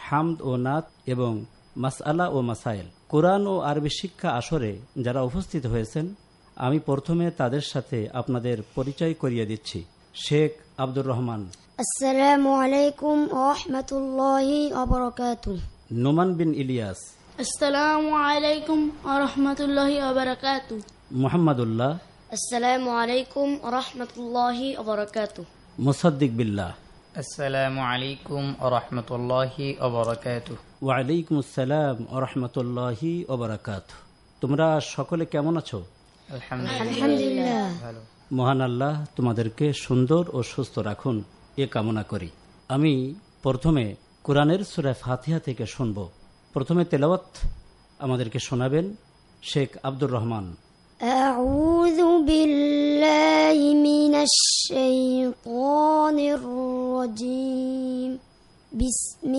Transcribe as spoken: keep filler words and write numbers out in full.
হামদ ও নাত এবং মাসআলা ও মাসাইল। কোরআন ও আরবি শিক্ষা আসরে যারা উপস্থিত হয়েছেন, আমি প্রথমে তাদের সাথে আপনাদের পরিচয় করিয়ে দিচ্ছি। শেখ আব্দুর রহমান। আসসালামু আলাইকুম ওয়া রাহমাতুল্লাহি ওয়া বারাকাতুহু। নোমান বিন ইলিয়াস। আসসালামু আলাইকুম ওয়া রাহমাতুল্লাহি ওয়া বারাকাতুহু। মুহাম্মাদুল্লাহ। আসসালামু আলাইকুম ওয়া রাহমাতুল্লাহি ওয়া বারাকাতুহু। মুসাদ্দিক বিল্লাহ। আসসালামু আলাইকুম ওয়া রাহমাতুল্লাহি ওয়া বারাকাতুহু। ওয়া আলাইকুম আসসালাম ওয়া রাহমাতুল্লাহি ওয়া বারাকাতুহু। তোমরা সকলে কেমন আছো? আলহামদুলিল্লাহ। ভালো। মহান আল্লাহ তোমাদেরকে সুন্দর ও সুস্থ রাখুন এ কামনা করি। আমি প্রথমে কোরআনের সূরা ফাতিহা থেকে শুনব। প্রথমে তেলাওয়াত আমাদেরকে শোনাবেন শেখ আব্দুর রহমান। আউযু বিল্লাহি মিনাশ শাইতানির রাজীম। বিসমি